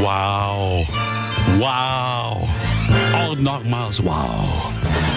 Wow. Wow. Und nochmals wow.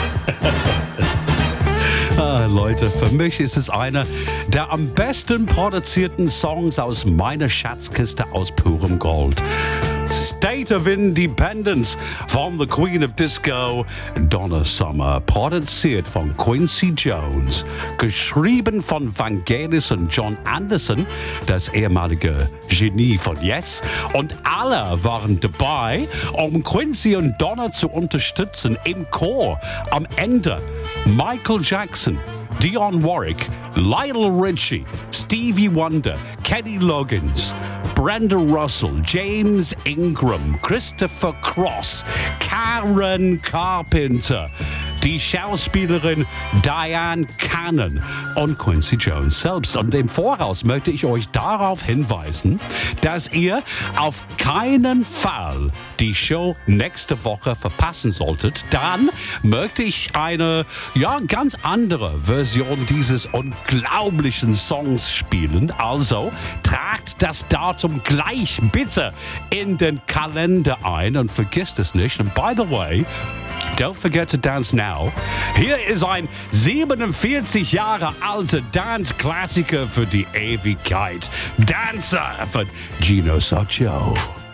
Leute, für mich ist es einer der am besten produzierten Songs aus meiner Schatzkiste aus purem Gold. State of Independence von The Queen of Disco, Donna Summer, produziert von Quincy Jones, geschrieben von Vangelis und John Anderson, das ehemalige Genie von Yes, und alle waren dabei, um Quincy und Donna zu unterstützen im Chor. Am Ende Michael Jackson, Dionne Warwick, Lionel Richie, Stevie Wonder, Kenny Loggins, Brenda Russell, James Ingram, Christopher Cross, Karen Carpenter, die Schauspielerin Diane Cannon und Quincy Jones selbst. Und im Voraus möchte ich euch darauf hinweisen, dass ihr auf keinen Fall die Show nächste Woche verpassen solltet. Dann möchte ich eine ganz andere Version dieses unglaublichen Songs spielen. Also tragt das Datum gleich bitte in den Kalender ein und vergisst es nicht. Und by the way, don't forget to dance now. Hier ist ein 47 Jahre alter Dance-Klassiker für die Ewigkeit. Dancer von Gino Soccio.